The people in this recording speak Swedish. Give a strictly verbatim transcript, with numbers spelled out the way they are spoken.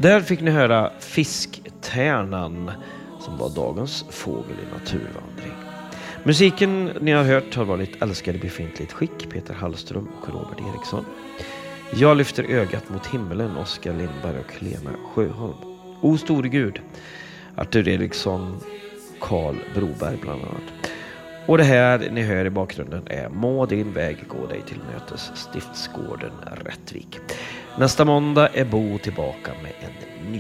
Där fick ni höra Fisktärnan som var dagens fågel i naturvandring. Musiken ni har hört har varit Älskade befintligt skick, Peter Hallström och Robert Eriksson. Jag lyfter ögat mot himmelen, Oskar Lindberg och Lena Sjöholm. O store Gud, Arthur Eriksson, Karl Broberg bland annat. Och det här ni hör i bakgrunden är Må din väg gå dig till mötes, Stiftsgården Rättvik. Nästa måndag är Bo tillbaka med en ny